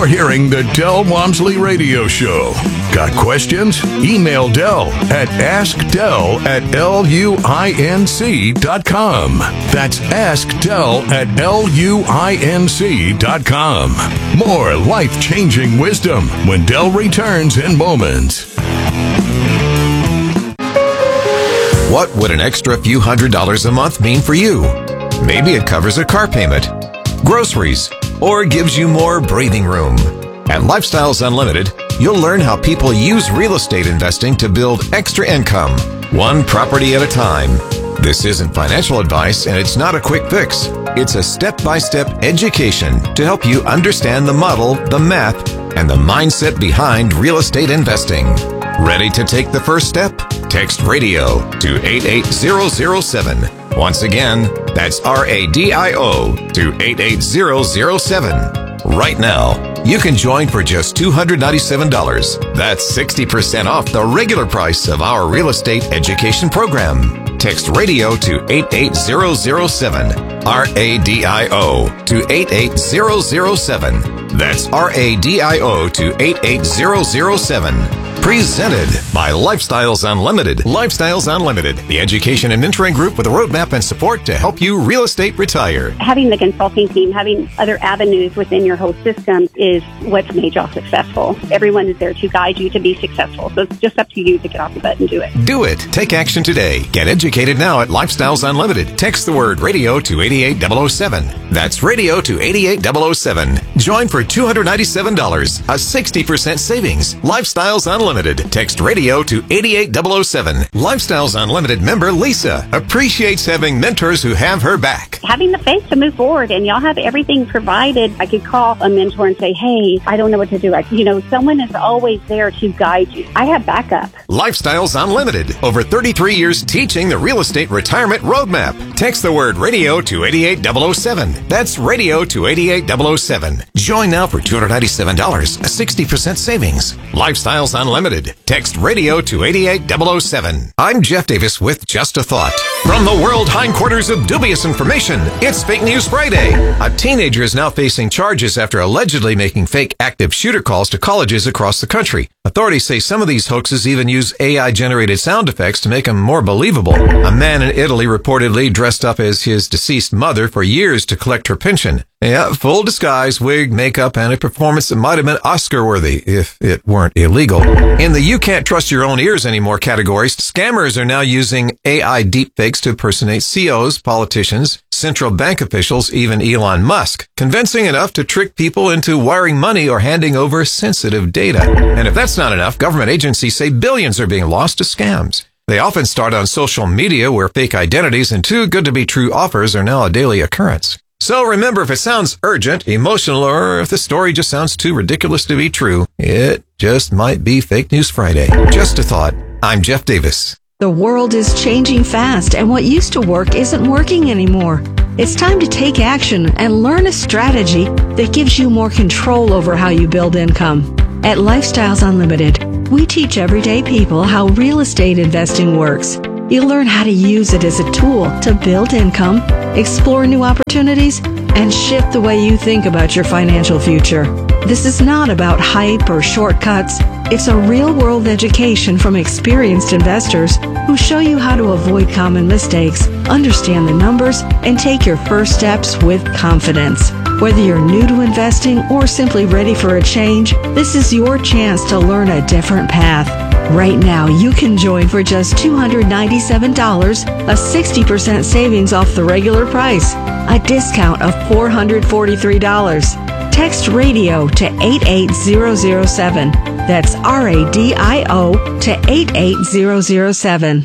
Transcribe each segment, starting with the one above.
You're hearing the Del Walmsley Radio Show. Got questions? Email Del at askdel@luinc.com. That's askdel@luinc.com. More life-changing wisdom when Del returns in moments. What would an extra few $100s a month mean for you? Maybe it covers a car payment, groceries, or gives you more breathing room. At Lifestyles Unlimited, you'll learn how people use real estate investing to build extra income, one property at a time. This isn't financial advice, and it's not a quick fix. It's a step-by-step education to help you understand the model, the math, and the mindset behind real estate investing. Ready to take the first step? Text RADIO to 88007. Once again, that's RADIO to 88007. Right now, you can join for just $297. That's 60% off the regular price of our real estate education program. Text RADIO to 88007. RADIO to 88007. That's RADIO to 88007. Presented by Lifestyles Unlimited. Lifestyles Unlimited, the education and mentoring group with a roadmap and support to help you real estate retire. Having the consulting team, having other avenues within your whole system is what's made y'all successful. Everyone is there to guide you to be successful. So it's just up to you to get off the butt and do it. Do it. Take action today. Get educated now at Lifestyles Unlimited. Text the word RADIO to 88007. That's RADIO to 88007. Join for $297, a 60% savings. Lifestyles Unlimited. Text RADIO to 88007. Lifestyles Unlimited member Lisa appreciates having mentors who have her back. Having the faith to move forward, and y'all have everything provided. I could call a mentor and say, hey, I don't know what to do. Someone is always there to guide you. I have backup. Lifestyles Unlimited. Over 33 years teaching the real estate retirement roadmap. Text the word RADIO to 88007. That's RADIO to 88007. Join now for $297, a 60% savings. Lifestyles Unlimited. Text RADIO to 88007. I'm Jeff Davis with Just a Thought. From the world hindquarters of dubious information, it's Fake News Friday. A teenager is now facing charges after allegedly making fake active shooter calls to colleges across the country. Authorities say some of these hoaxes even use AI-generated sound effects to make them more believable. A man in Italy reportedly dressed up as his deceased mother for years to collect her pension. Yeah, full disguise, wig, makeup, and a performance that might have been Oscar-worthy if it weren't illegal. In the You Can't Trust Your Own Ears Anymore categories, scammers are now using AI deepfakes to impersonate CEOs, politicians, central bank officials, even Elon Musk, convincing enough to trick people into wiring money or handing over sensitive data. And if that's not enough, government agencies say billions are being lost to scams. They often start on social media where fake identities and too good to be true offers are now a daily occurrence. So remember, if it sounds urgent, emotional, or if the story just sounds too ridiculous to be true, it just might be Fake News Friday. Just a thought. I'm Jeff Davis. The world is changing fast, and what used to work isn't working anymore. It's time to take action and learn a strategy that gives you more control over how you build income. At Lifestyles Unlimited, we teach everyday people how real estate investing works. You'll learn how to use it as a tool to build income, explore new opportunities, and shift the way you think about your financial future. This is not about hype or shortcuts. It's a real-world education from experienced investors who show you how to avoid common mistakes, understand the numbers, and take your first steps with confidence. Whether you're new to investing or simply ready for a change, this is your chance to learn a different path. Right now, you can join for just $297, a 60% savings off the regular price, a discount of $443. Text RADIO to 88007. That's RADIO to 88007.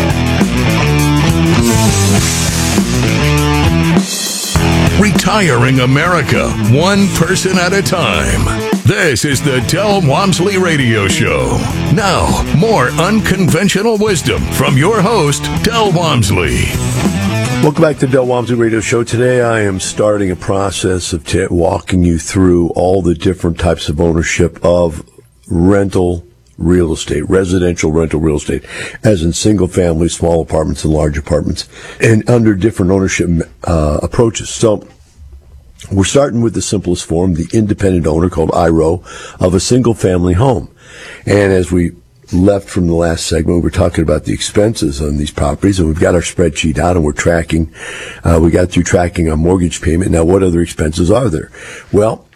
Retiring America, one person at a time. This is the Del Walmsley Radio Show. Now, more unconventional wisdom from your host, Del Walmsley. Welcome back to the Del Walmsley Radio Show. Today I am starting a process of walking you through all the different types of ownership of rental real estate, residential rental real estate, as in single family, small apartments, and large apartments, and under different ownership approaches. So We're starting with the simplest form, the independent owner called IRO of a single-family home. And as we left from the last segment, we're talking about the expenses on these properties, and we've got our spreadsheet out, and we're tracking. We got through tracking our mortgage payment. Now, what other expenses are there? Well,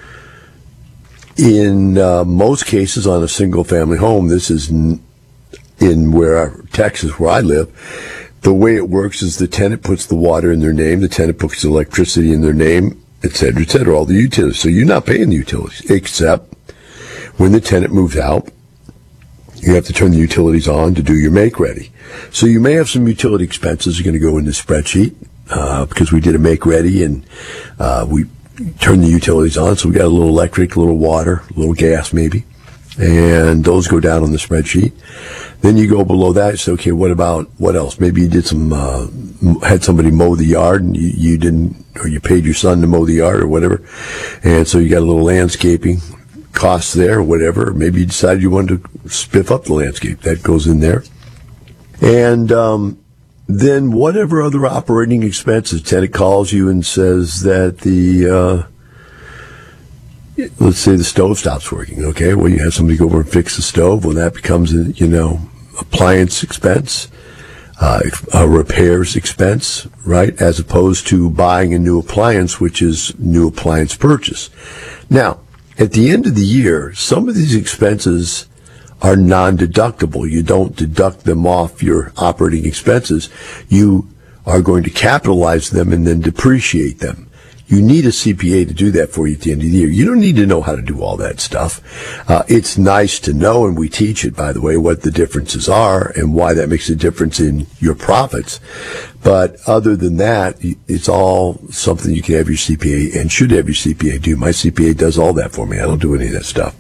in most cases on a single-family home, this is in Texas, where I live. The way it works is the tenant puts the water in their name, the tenant puts the electricity in their name, et cetera, all the utilities. So you're not paying the utilities, except when the tenant moves out, you have to turn the utilities on to do your make ready. So you may have some utility expenses are going to go in the spreadsheet because we did a make ready and we turned the utilities on. So we got a little electric, a little water, a little gas maybe, and those go down on the spreadsheet. Then you go below that. You say, okay, what else? Maybe you did had somebody mow the yard and you didn't, or you paid your son to mow the yard or whatever. And so you got a little landscaping costs there or whatever. Maybe you decided you wanted to spiff up the landscape. That goes in there. And then whatever other operating expenses, tenant calls you and says that let's say the stove stops working, okay? Well, you have somebody go over and fix the stove. Well, that becomes appliance expense, a repairs expense, right? As opposed to buying a new appliance, which is new appliance purchase. Now, at the end of the year, some of these expenses are non-deductible. You don't deduct them off your operating expenses. You are going to capitalize them and then depreciate them. You need a CPA to do that for you at the end of the year. You don't need to know how to do all that stuff. It's nice to know, and we teach it, by the way, what the differences are and why that makes a difference in your profits. But other than that, it's all something you can have your CPA and should have your CPA do. My CPA does all that for me. I don't do any of that stuff.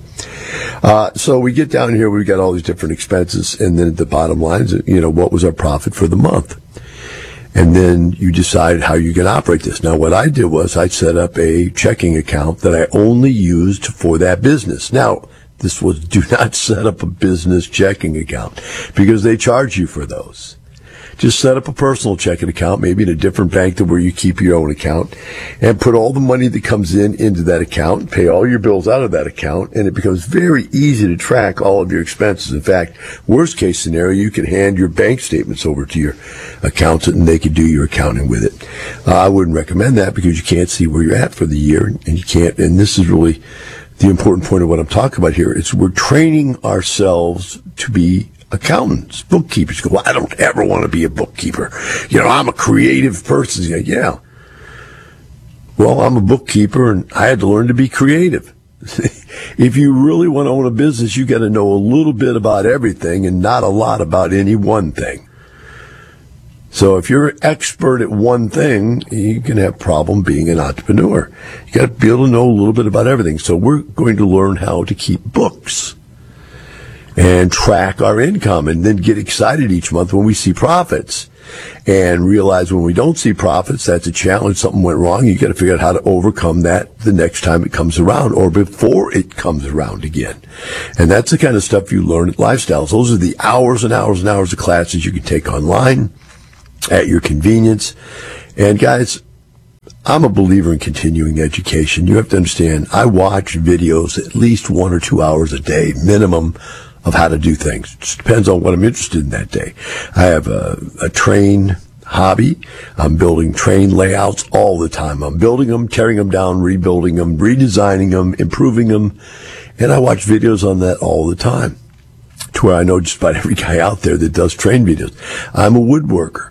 So we get down here, we've got all these different expenses, and then at the bottom line is, what was our profit for the month? And then you decide how you're going to operate this. Now, what I did was I set up a checking account that I only used for that business. Now, this was do not set up a business checking account because they charge you for those. Just set up a personal checking account, maybe in a different bank than where you keep your own account, and put all the money that comes in into that account, and pay all your bills out of that account, and it becomes very easy to track all of your expenses. In fact, worst case scenario, you can hand your bank statements over to your accountant, and they can do your accounting with it. I wouldn't recommend that because you can't see where you're at for the year, and you can't. And this is really the important point of what I'm talking about here. It's we're training ourselves to be accountants, bookkeepers. Go, well, I don't ever want to be a bookkeeper. I'm a creative person. Yeah. Well, I'm a bookkeeper, and I had to learn to be creative. If you really want to own a business, you got to know a little bit about everything and not a lot about any one thing. So if you're an expert at one thing, you can have a problem being an entrepreneur. You got to be able to know a little bit about everything. So we're going to learn how to keep books and track our income, and then get excited each month when we see profits, and realize when we don't see profits, that's a challenge. Something went wrong. You got to figure out how to overcome that the next time it comes around, or before it comes around again. And that's the kind of stuff you learn at Lifestyles. Those are the hours and hours and hours of classes you can take online at your convenience. And guys, I'm a believer in continuing education. You have to understand, I watch videos at least 1 or 2 hours a day, minimum, of how to do things. It just depends on what I'm interested in that day. I have a train hobby. I'm building train layouts all the time. I'm building them, tearing them down, rebuilding them, redesigning them, improving them, and I watch videos on that all the time, to where I know just about every guy out there that does train videos. I'm a woodworker,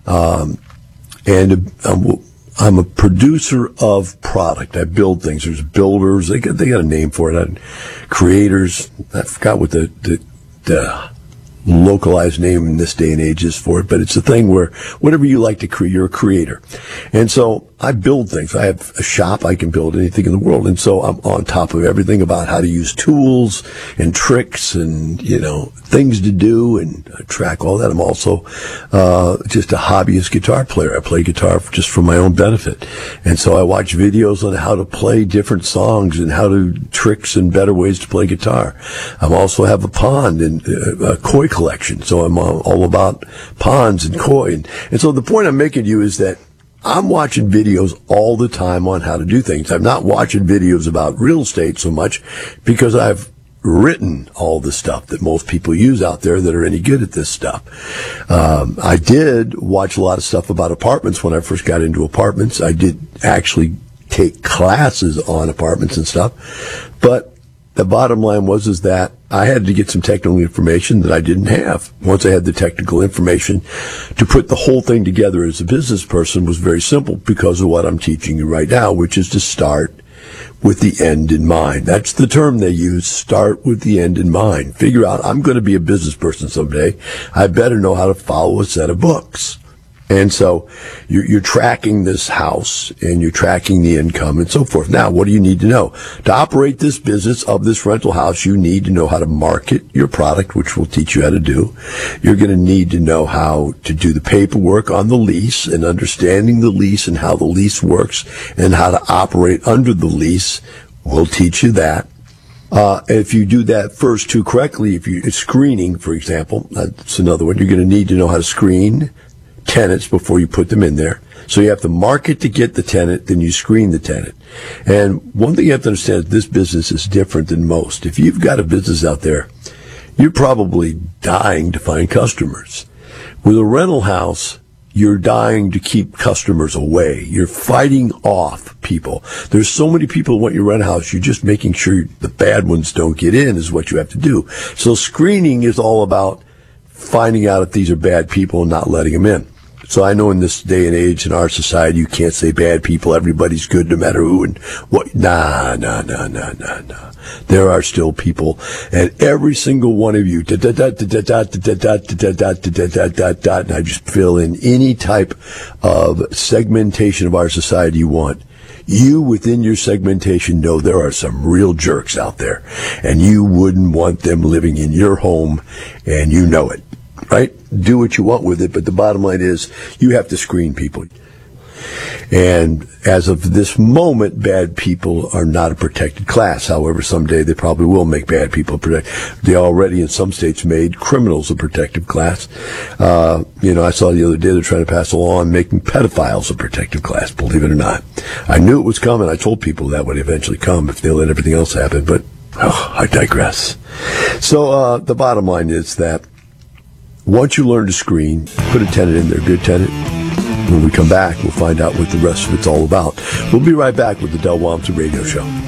and I'm a producer of product. I build things. There's builders. They got a name for it. Creators. I forgot what the localized name in this day and age is for it, but it's a thing where whatever you like to create, you're a creator. And so I build things. I have a shop. I can build anything in the world. And so I'm on top of everything about how to use tools and tricks and, things to do, and track all that. I'm also just a hobbyist guitar player. I play guitar just for my own benefit. And so I watch videos on how to play different songs and how to tricks and better ways to play guitar. I also have a pond and a koi collection. So I'm all about ponds and koi. And so the point I'm making to you is that I'm watching videos all the time on how to do things. I'm not watching videos about real estate so much because I've written all the stuff that most people use out there that are any good at this stuff. I did watch a lot of stuff about apartments when I first got into apartments. I did actually take classes on apartments and stuff. But the bottom line is that I had to get some technical information that I didn't have. Once I had the technical information, to put the whole thing together as a business person was very simple because of what I'm teaching you right now, which is to start with the end in mind. That's the term they use, start with the end in mind. Figure out, I'm going to be a business person someday. I better know how to follow a set of books. And so you're tracking this house and you're tracking the income and so forth. Now, what do you need to know? To operate this business of this rental house, you need to know how to market your product, which we'll teach you how to do. You're going to need to know how to do the paperwork on the lease and understanding the lease and how the lease works and how to operate under the lease. We'll teach you that. If you do that first too correctly, if you screening, for example, that's another one. You're going to need to know how to screen tenants before you put them in there. So you have to market to get the tenant, then you screen the tenant. And one thing you have to understand is this business is different than most. If you've got a business out there, you're probably dying to find customers. With a rental house, you're dying to keep customers away. You're fighting off people. There's so many people who want your rental house, you're just making sure the bad ones don't get in is what you have to do. So screening is all about finding out if these are bad people and not letting them in. So I know in this day and age in our society, you can't say bad people. Everybody's good no matter who and what. Nah. There are still people, and every single one of you, and I just fill in any type of segmentation of our society you want. You, within your segmentation, know there are some real jerks out there, and you wouldn't want them living in your home, and you know it. Right? Do what you want with it, but the bottom line is you have to screen people. And as of this moment, bad people are not a protected class. However, someday they probably will make bad people protected. They already, in some states, made criminals a protected class. I saw the other day they're trying to pass a law on making pedophiles a protected class, believe it or not. I knew it was coming. I told people that would eventually come if they let everything else happen, but I digress. So the bottom line is that once you learn to screen, put a tenant in there, good tenant. When we come back, we'll find out what the rest of it's all about. We'll be right back with the Del Walmsley Radio Show.